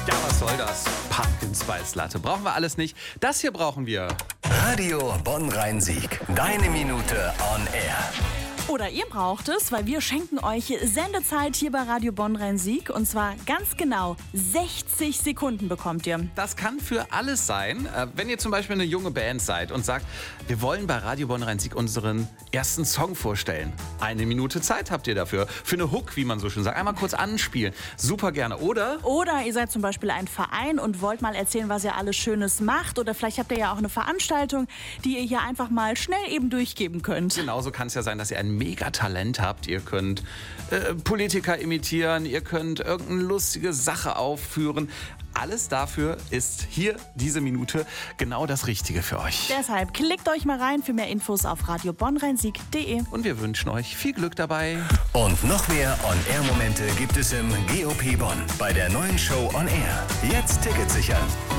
Ja, was soll das? Pumpkin Spice Latte. Brauchen wir alles nicht. Das hier brauchen wir. Radio Bonn-Rhein-Sieg. Deine Minute on air. Oder ihr braucht es, weil wir schenken euch Sendezeit hier bei Radio Bonn-Rhein-Sieg. Und zwar ganz genau 60 Sekunden bekommt ihr. Das kann für alles sein. Wenn ihr zum Beispiel eine junge Band seid und sagt, wir wollen bei Radio Bonn-Rhein-Sieg unseren ersten Song vorstellen. 1 Minute Zeit habt ihr dafür. Für eine Hook, wie man so schön sagt. Einmal kurz anspielen. Super gerne. Oder ihr seid zum Beispiel ein Verein und wollt mal erzählen, was ihr alles Schönes macht. Oder vielleicht habt ihr ja auch eine Veranstaltung, die ihr hier einfach mal schnell eben durchgeben könnt. Genauso kann es ja sein, dass ihr ein Mega-Talent habt. Ihr könnt Politiker imitieren, ihr könnt irgendeine lustige Sache aufführen. Alles dafür ist hier diese Minute genau das Richtige für euch. Deshalb klickt euch mal rein für mehr Infos auf radiobonnrheinsig.de. Und wir wünschen euch viel Glück dabei. Und noch mehr On-Air-Momente gibt es im GOP Bonn bei der neuen Show On Air. Jetzt Tickets sichern.